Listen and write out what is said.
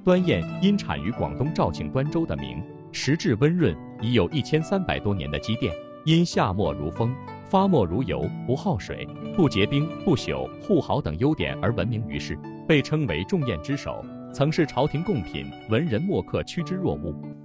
端砚因产于广东肇庆端州的名，实质温润，已有1300多年的积淀。因下墨如风，发墨如油，不耗水，不结冰，不朽，护毫等优点而闻名于世，被称为重砚之首。曾是朝廷贡品，文人墨客趋之若鹜。